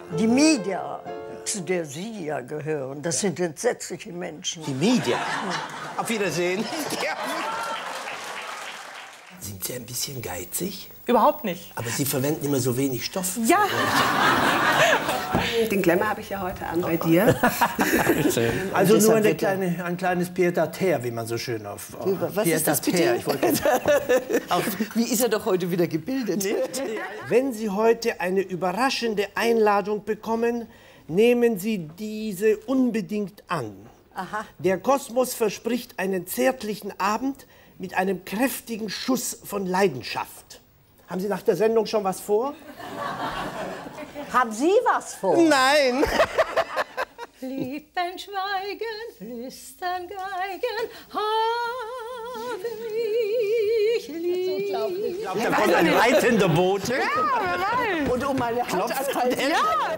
Die Media, zu der Sie ja gehören, das sind entsetzliche Menschen. Die Media? Auf Wiedersehen. Ja. Sind Sie ein bisschen geizig? Überhaupt nicht. Aber Sie verwenden immer so wenig Stoff. Ja. Den Glamour habe ich ja heute an bei dir. Also nur ein kleines Pied-à-terre, wie man so schön auf Was ist das bitte? Ich wollte Wie ist er doch heute wieder gebildet? Wenn Sie heute eine überraschende Einladung bekommen, nehmen Sie diese unbedingt an. Aha. Der Kosmos verspricht einen zärtlichen Abend mit einem kräftigen Schuss von Leidenschaft. Haben Sie nach der Sendung schon was vor? Haben Sie was vor? Nein! Liebt ein Schweigen, flüstern Geigen, habe mich lieb. Ich glaube, da kommt ein reitender Bote. Ja, wer weiß. Und um meine Hand anhalten. Ja,